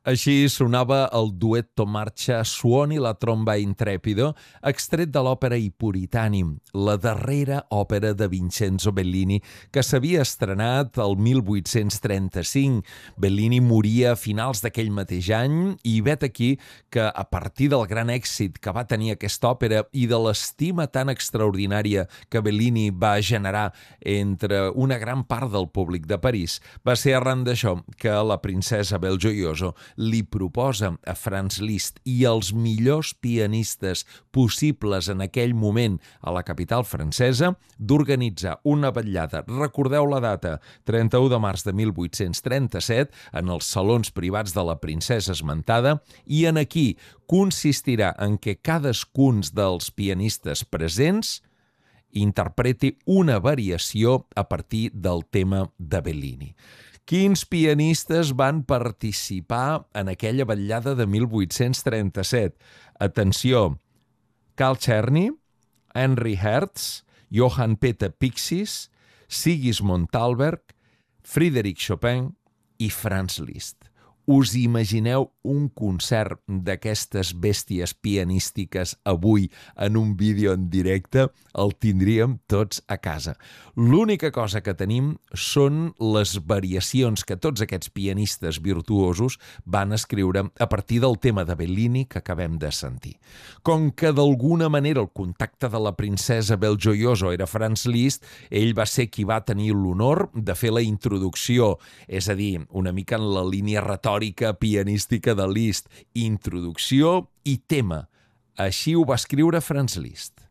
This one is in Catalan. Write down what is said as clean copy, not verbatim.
Així sonava el duetto marxa Suoni la tromba intrepido, extret de l'òpera I Puritani, la darrera òpera de Vincenzo Bellini, que s'havia estrenat el 1835. Bellini moria a finals d'aquell mateix any i vet aquí que, a partir del gran èxit que va tenir aquesta òpera i de l'estima tan extraordinària que Bellini va generar entre una gran part del públic de París, va ser arran d'això que la princesa Belgioioso li proposa a Franz Liszt i els millors pianistes possibles en aquell moment a la capital francesa d'organitzar una vetllada, recordeu la data, 31 de març de 1837, en els salons privats de la princesa esmentada, i en aquí consistirà en què cadascun dels pianistes presents interpreti una variació a partir del tema de Bellini. Quins pianistes van participar en aquella vetllada de 1837? Atenció, Carl Czerny, Henry Hertz, Johann Peter Pixis, Sigismund Thalberg, Frédéric Chopin i Franz Liszt. Us imagineu un concert d'aquestes bèsties pianístiques avui en un vídeo en directe? El tindríem tots a casa. L'única cosa que tenim són les variacions que tots aquests pianistes virtuosos van escriure a partir del tema de Bellini que acabem de sentir. Com que d'alguna manera el contacte de la princesa Belgioioso era Franz Liszt, ell va ser qui va tenir l'honor de fer la introducció, és a dir, una mica en la línia retòrica pianística de Liszt, introducció i tema. Així ho va escriure Franz Liszt.